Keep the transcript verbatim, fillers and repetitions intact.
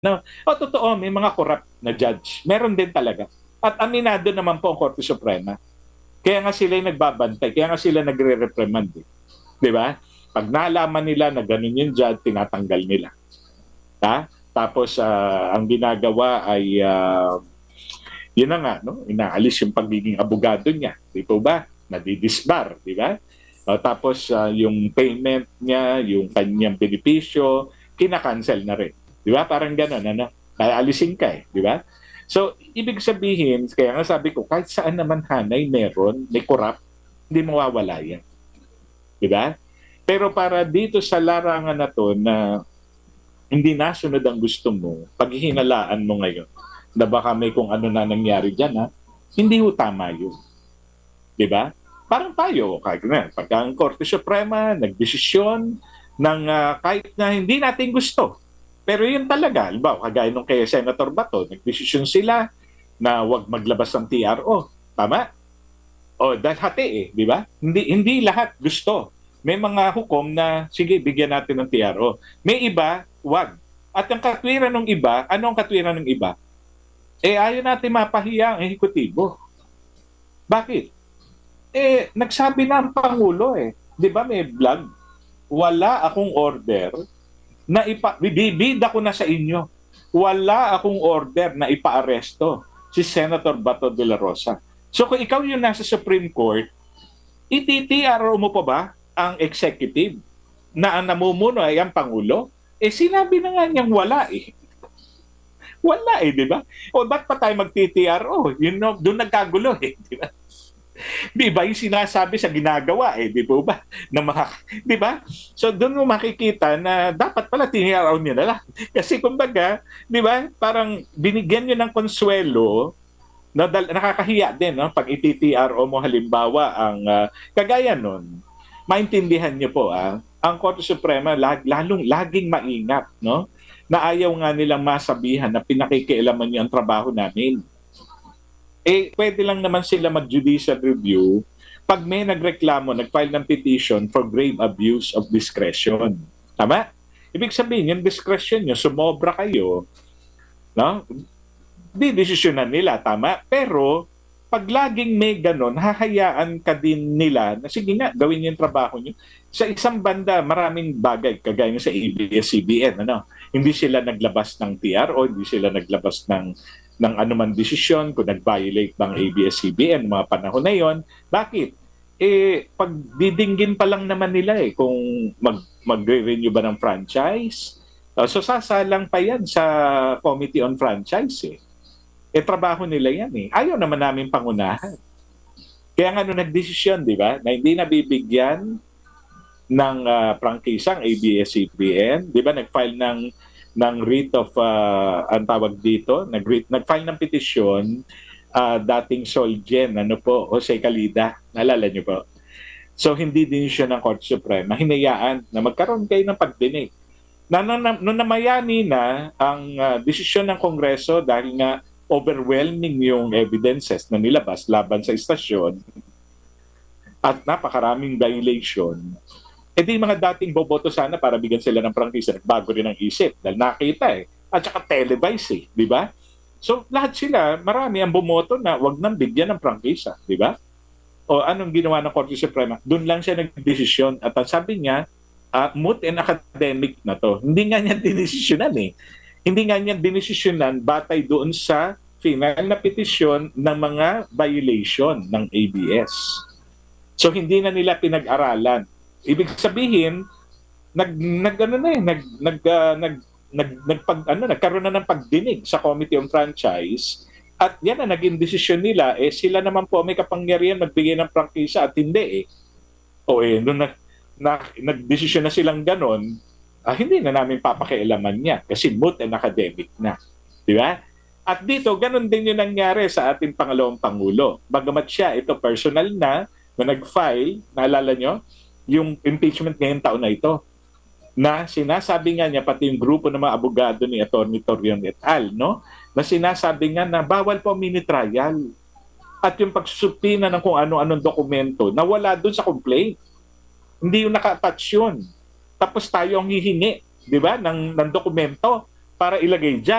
No? O totoo, may mga corrupt na judge. Meron din talaga. At aminado naman po ang Korte Suprema. Kaya nga sila yung nagbabantay, kaya nga sila nagre-reprimand. Eh. Di ba? Pag nalaman nila na ganun yung judge, tinatanggal nila. Ha? Tapos uh, ang ginagawa ay uh, yun na nga, no? Inaalis yung pagiging abogado niya. Di po ba? Nadidisbar, di ba? Uh, tapos uh, yung payment niya, yung kanyang benepisyo, kinakancel na rin. Di ba? Parang gano'n, ano? Kaya alisin ka eh, di ba? So, ibig sabihin, kaya nga sabi ko, kahit saan naman hanay meron, may corrupt, hindi mawawala yan. Di ba? Pero para dito sa larangan na to na hindi nasunod ang gusto mo, paghihinalaan mo ngayon, na baka may kung ano na nangyari dyan, ha? Hindi ho tama yun. Di ba? Parang tayo, kahit na, pagka ang Korte Suprema, nagdesisyon ng uh, kahit na hindi natin gusto. Pero yun talaga, halimbawa, kagaya nung kay Senator Bato, nagdesisyon sila na wag maglabas ng T R O. Tama? O, dahil hati eh, di ba? Hindi, hindi lahat gusto. May mga hukom na, sige, bigyan natin ng T R O. May iba, wag. At ang katwiran ng iba, ano ang katwiran ng iba? Eh, ayaw natin mapahiya ang ehekutibo. Bakit? Eh, nagsabi na ang Pangulo eh. Di ba may vlog? Wala akong order na ipa... Bibida ko na sa inyo. Wala akong order na ipa-aresto si Senator Bato de la Rosa. So kung ikaw yung nasa Supreme Court, iti-T R O mo pa ba ang executive na ang namumuno ay ang Pangulo? Eh sinabi na nga niyang wala eh. Wala eh, di ba? O ba't pa tayo mag-T T R O? Yun, no, doon nagkagulo eh, di ba? Di ba yung sinasabi sa ginagawa eh, di ba? Na mga, di ba? So doon mo makikita na dapat pala T T R O niya na lang. Kasi kumbaga, di ba? Parang binigyan niyo ng konsuelo na dal- nakakahiya din no? Pag i-T T R O mo halimbawa ang uh, kagaya nun, maintindihan niyo po ah, ang Korte Suprema lag- lalong laging maingat, no? Na ayaw nga nilang masabihan na pinakikialaman niyo ang trabaho namin. Eh, pwede lang naman sila mag-judicial review pag may nagreklamo, nag-file ng petition for grave abuse of discretion. Tama? Ibig sabihin, yung discretion nyo, sumobra kayo, no? Di desisyonan nila, tama? Pero, pag laging may ganon, hahayaan ka din nila na sige nga, gawin yung trabaho nyo. Sa isang banda, maraming bagay, kagaya sa A B S C B N, ano? Hindi sila naglabas ng T R O, hindi sila naglabas ng ng anumang desisyon kung nag-violate bang A B S C B N mga panahon na yon. Bakit? Eh, pag didinggin pa lang naman nila eh kung mag, mag-renew ba ng franchise. Uh, so sasalang pa yan sa Committee on Franchise eh. Eh, trabaho nila yan eh. Ayaw naman namin pangunahan. Kaya nga nung nagdesisyon, di ba, na hindi nabibigyan ng uh, prangkisang A B S C B N, di ba, nag-file ng ng writ of, uh, ang tawag dito, nag nag-file ng petisyon, uh, dating Solgen, ano po, Jose Calida, naalala niyo po. So, hindi din siya ng Korte Suprema, hinayaan na magkaroon kayo ng pagdinig. Na, nung, nung namayani na ang uh, desisyon ng Kongreso dahil nga overwhelming yung evidences na nilabas laban sa istasyon at napakaraming violation, eh di mga dating boboto sana para bigyan sila ng prangkisa, bago rin ang isip dahil nakita eh. At saka televise eh, di ba? So lahat sila, marami ang bumoto na wag nang bigyan ng prangkisa, di ba? O anong ginawa ng Korte Suprema? Doon lang siya nagdesisyon at ang sabi niya, uh, moot and academic na to. Hindi nga niya dinesisyonan eh. Hindi nga niya dinesisyonan batay doon sa final na petisyon ng mga violation ng A B S. So hindi na nila pinag-aralan. Ibig sabihin, nag nag ano na eh, nag nag uh, nag nag nagpag ano nagkaroon na ng pagdinig sa Committee on Franchise at yan na naging desisyon nila eh sila naman po may kapangyarihan magbigay ng prangkisa at hindi eh. O eh nung nag na, nagdesisyon na silang ganon, ah, hindi na namin papakialaman niya kasi moot and academic na. Di ba? At dito, ganon din yung nangyari sa ating pangalawang Pangulo. Bagamat siya, ito personal na, na nag-file, naalala nyo, yung impeachment ngayong taon na ito, na sinasabi nga niya, pati yung grupo ng mga abogado ni Atty. Torion et al., no? Na sinasabi nga na bawal po mini-trial. At yung pagsusupina ng kung ano-anong dokumento, nawala dun sa complaint. Hindi yung naka-attach yun. Tapos tayo ang hihingi, di ba, ng, ng dokumento para ilagay dyan.